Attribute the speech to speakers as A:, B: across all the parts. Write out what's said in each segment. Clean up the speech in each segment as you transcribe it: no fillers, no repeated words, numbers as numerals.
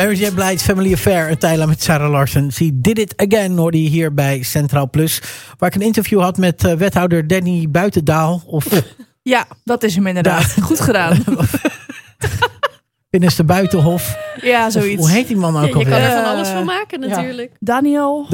A: Mary J. Blige's Family Affair, een Tyler met Sarah Larsen. She Did It Again hoorde je hier bij Centraal Plus. Waar ik een interview had met wethouder Danny Buitendaal.
B: Ja, dat is hem inderdaad. Goed gedaan.
A: Binnenste Buitenhof.
B: Ja, zoiets.
A: Hoe heet die man ook alweer?
C: Je kan er van alles van maken natuurlijk.
B: Daniel.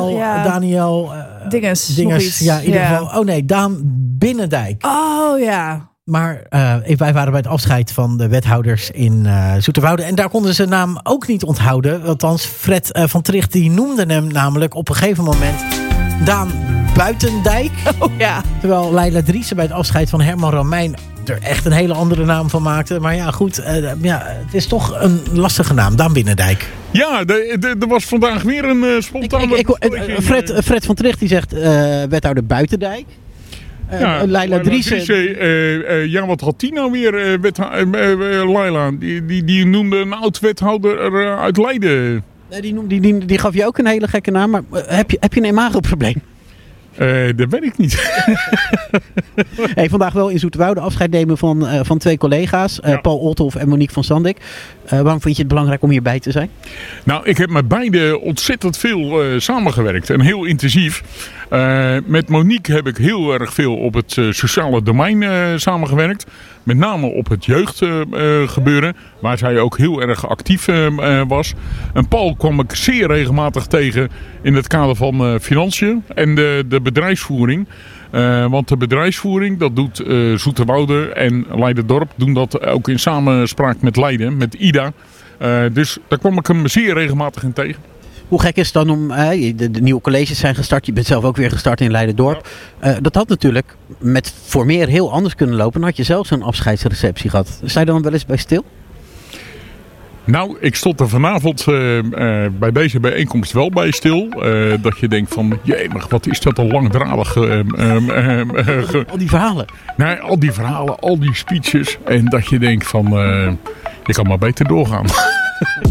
B: Dinges.
A: Ja, in ieder geval. Oh nee, Daan Binnendijk.
B: Oh ja.
A: Maar wij waren bij het afscheid van de wethouders in Zoeterwoude. En daar konden ze naam ook niet onthouden. Althans, Fred van Tricht die noemde hem namelijk op een gegeven moment Daan Buitendijk.
B: Oh ja.
A: Terwijl Leila Driessen bij het afscheid van Herman Romein er echt een hele andere naam van maakte. Maar ja, goed. Het is toch een lastige naam. Daan Binnendijk.
D: Ja, er was vandaag weer een spontane...
A: Fred van Tricht die zegt wethouder Buitendijk. Leila Driessen.
D: Ja, wat had die nou weer? Leila, die noemde een oud wethouder uit Leiden.
A: Die gaf je ook een hele gekke naam. Maar heb je een imagoprobleem?
D: Dat weet ik niet.
A: Vandaag wel in Zoeterwoude afscheid nemen van twee collega's. Paul Olthoff en Monique van Sandik. Waarom vind je het belangrijk om hierbij te zijn?
D: Nou, ik heb met beide ontzettend veel samengewerkt. En heel intensief. Met Monique heb ik heel erg veel op het sociale domein samengewerkt. Met name op het jeugdgebeuren. Waar zij ook heel erg actief was. En Paul kwam ik zeer regelmatig tegen in het kader van financiën. En de bedrijfsvoering. Want de bedrijfsvoering, dat doet Zoeterwoude en Leiderdorp. Doen dat ook in samenspraak met Leiden, met IDA. Dus daar kwam ik hem zeer regelmatig in tegen.
A: Hoe gek is het dan om... de nieuwe colleges zijn gestart. Je bent zelf ook weer gestart in Leiderdorp. Ja. Dat had natuurlijk met Formeer heel anders kunnen lopen. Dan had je zelf zo'n afscheidsreceptie gehad. Sta je dan wel eens bij stil?
D: Nou, ik stond er vanavond bij deze bijeenkomst wel bij stil. Dat je denkt van, jemig, wat is dat een langdradig...
A: al die verhalen.
D: Nee, al die verhalen, al die speeches. En dat je denkt van, je kan maar beter doorgaan.